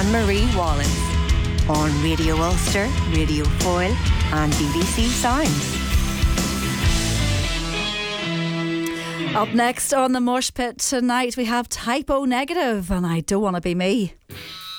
Anne-Marie Wallace on Radio Ulster, Radio Foyle and BBC Sounds. Up next on the Mosh Pit tonight we have Type O Negative and I Don't Want to Be Me.